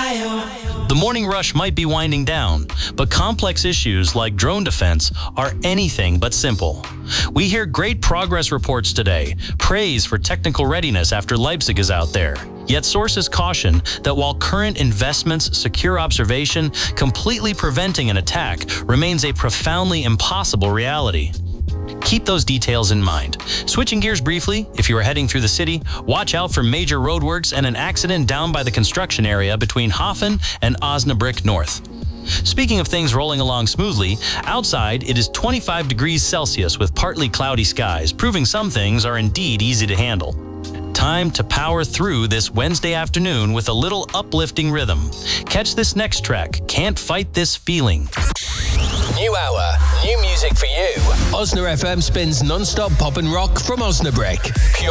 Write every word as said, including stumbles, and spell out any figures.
The morning rush might be winding down, but complex issues like drone defense are anything but simple. We hear great progress reports today, praise for technical readiness after Leipzig is out there. Yet sources caution that while current investments secure observation, completely preventing an attack remains a profoundly impossible reality. Keep those details in mind. Switching gears briefly, if you are heading through the city, watch out for major roadworks and an accident down by the construction area between Hoffen and Osnabrück North. Speaking of things rolling along smoothly, outside it is twenty-five degrees Celsius with partly cloudy skies, proving some things are indeed easy to handle. Time to power through this Wednesday afternoon with a little uplifting rhythm. Catch this next track, Can't Fight This Feeling. New hour, new music for you. Osna F M spins non-stop pop and rock from Osnabrück. Pure